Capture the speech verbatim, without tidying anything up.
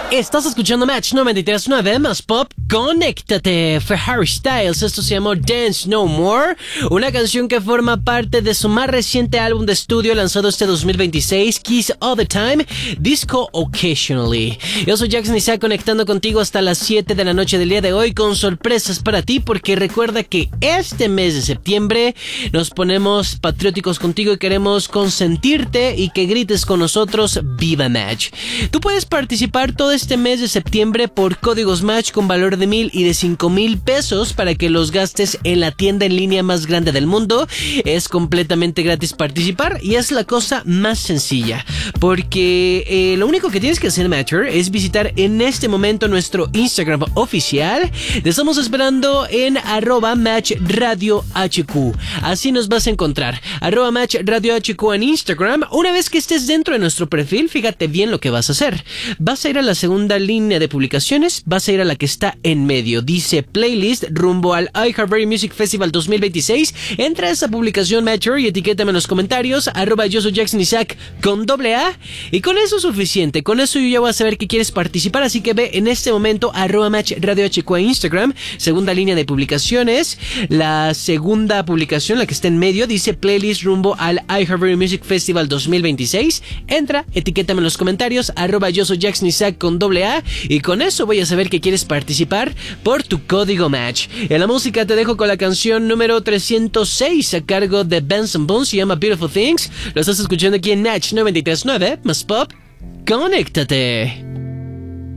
Estás escuchando Match noventa y tres punto nueve más Pop. Conéctate. Fue Harry Styles. Esto se llamó Dance No More. Una canción que forma parte de su más reciente álbum de estudio lanzado este dos mil veintiséis, Kiss All the Time, Disco Occasionally. Yo soy Jackson Isaac, conectando contigo hasta las siete de la noche del día de hoy con sorpresas para ti, porque recuerda que este mes de septiembre nos ponemos patrióticos contigo y queremos consentirte y que grites con nosotros Viva Match. Tú puedes participar todo este mes de septiembre por códigos Match con valor de mil y de cinco mil pesos para que los gastes en la tienda en línea más grande del mundo. Es completamente gratis participar y es la cosa más sencilla, porque eh, lo único que tienes que hacer, Matcher, es visitar en este momento nuestro Instagram oficial. Te estamos esperando en arroba Match Radio H Q. Así nos vas a encontrar, arroba Match Radio H Q en Instagram. Una vez que estés dentro de nuestro perfil, fíjate bien lo que vas a hacer. Vas a ir a la segunda línea de publicaciones, vas a ir a la que está en medio, dice Playlist, rumbo al iHeartRadio Music Festival dos mil veintiséis. Entra a esa publicación, Matcher, y etiquétame en los comentarios, arroba yo soy Jackson Isaac con doble A, y con eso es suficiente. Con eso yo ya voy a saber que quieres participar, así que ve en este momento arroba Match Radio H Q en Instagram, segunda línea de publicaciones, la segunda publicación, la que está en medio, dice Playlist, rumbo al iHeartRadio Music Festival dos mil veintiséis. Entra, etiquétame en los comentarios, arroba yo soy Jackson Isaac con doble A, y con eso voy a saber que quieres participar por tu código Match. En la música te dejo con la canción número trescientos seis a cargo de Benson Boone, se llama Beautiful Things. Lo estás escuchando aquí en Match noventa y tres punto nueve más Pop. Conéctate.